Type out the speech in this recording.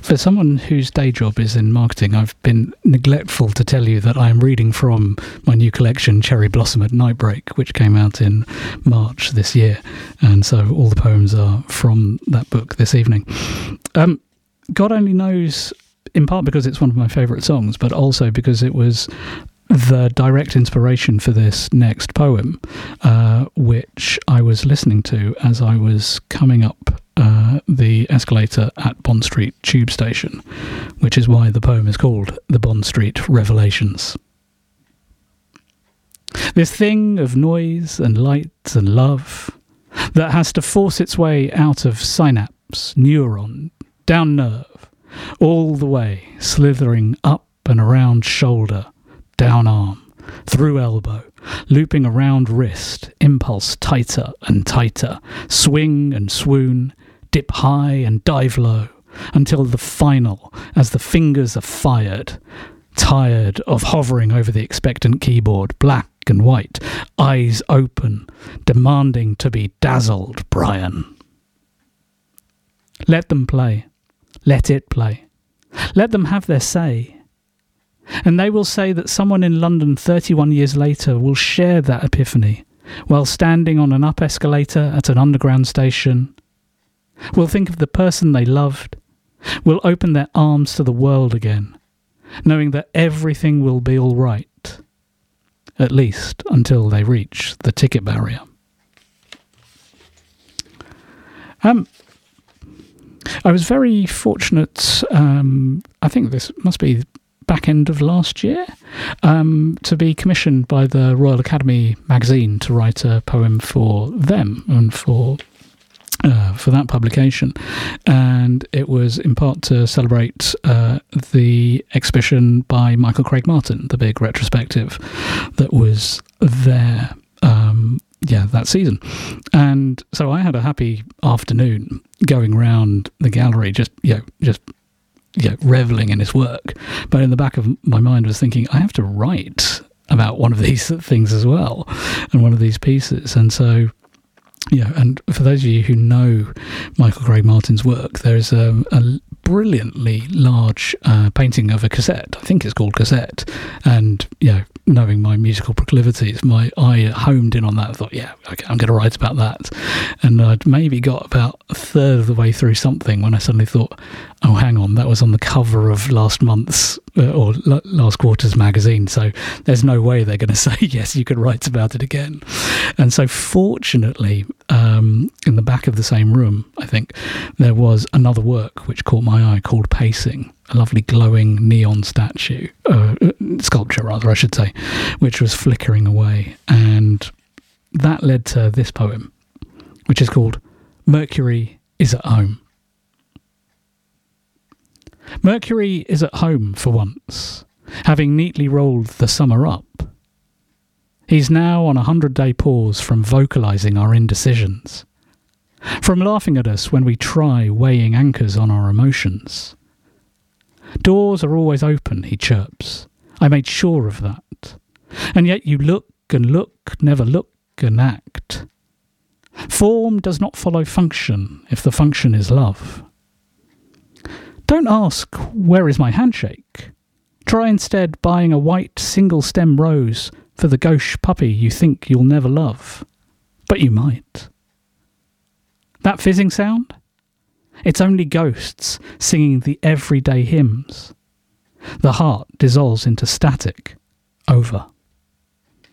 For someone whose day job is in marketing, I've been neglectful to tell you that I am reading from my new collection, Cherry Blossom at Nightbreak, which came out in March this year. And so all the poems are from that book this evening. God Only Knows, in part because it's one of my favourite songs, but also because it was the direct inspiration for this next poem, which I was listening to as I was coming up the escalator at Bond Street Tube Station, which is why the poem is called The Bond Street Revelations. This thing of noise and light and love that has to force its way out of synapse, neuron, down nerve, all the way, slithering up and around shoulder, down arm, through elbow, looping around wrist, impulse tighter and tighter, swing and swoon, dip high and dive low, until the final, as the fingers are fired, tired of hovering over the expectant keyboard, black and white, eyes open, demanding to be dazzled, Brian. Let them play. Let it play. Let them have their say. And they will say that someone in London 31 years later will share that epiphany while standing on an up escalator at an underground station, will think of the person they loved, will open their arms to the world again, knowing that everything will be all right, at least until they reach the ticket barrier. I was very fortunate, I think this must be back end of last year, to be commissioned by the Royal Academy magazine to write a poem for them and for that publication. And it was in part to celebrate the exhibition by Michael Craig Martin, the big retrospective that was there that season. And so I had a happy afternoon going around the gallery, just reveling in his work. But in the back of my mind was thinking, I have to write about one of these things as well, and one of these pieces. And so, and for those of you who know Michael Craig Martin's work, there's a brilliantly large painting of a cassette. I think it's called Cassette. And, knowing my musical proclivities, my eye homed in on that. I thought, okay, I'm going to write about that. And I'd maybe got about a third of the way through something when I suddenly thought, oh, hang on, that was on the cover of last month's or last quarter's magazine. So there's no way they're going to say, yes, you could write about it again. And so fortunately, in the back of the same room, I think, there was another work which caught my eye called Pacing, a lovely glowing neon sculpture rather, I should say, which was flickering away. And that led to this poem, which is called Mercury is at Home. Mercury is at home for once, having neatly rolled the summer up. He's now on a 100-day pause from vocalising our indecisions, from laughing at us when we try weighing anchors on our emotions. Doors are always open, he chirps. I made sure of that. And yet you look and look, never look and act. Form does not follow function if the function is love. Don't ask, where is my handshake? Try instead buying a white single-stem rose for the gauche puppy you think you'll never love. But you might. That fizzing sound? It's only ghosts singing the everyday hymns. The heart dissolves into static. Over.